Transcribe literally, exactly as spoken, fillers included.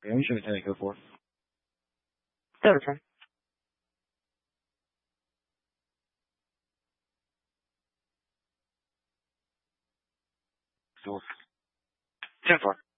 you should have go for. Third turn. So, ten four.